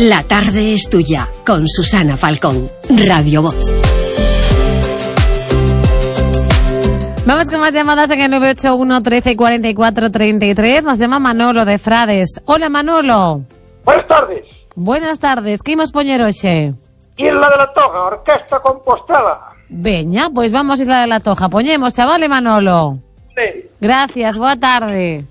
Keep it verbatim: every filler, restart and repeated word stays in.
La tarde es tuya, con Susana Falcón, Radio Voz. Vamos con más llamadas en el nueve ocho uno, trece, cuarenta y cuatro, treinta y tres. Nos llama Manolo de Frades. Hola, Manolo. Buenas tardes. Buenas tardes. ¿Qué imos poñer hoxe? Isla de la Toja, Orquesta Compostela. Veña, pois vamos a Isla de la Toja. Poñemos, chavale, Manolo. Sí. Gracias, boa tarde.